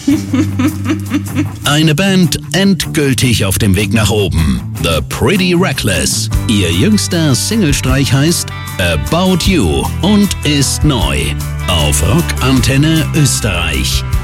Eine Band endgültig auf dem Weg nach oben. The Pretty Reckless. Ihr jüngster Singlestreich heißt About You und ist neu auf Rock Antenne Österreich.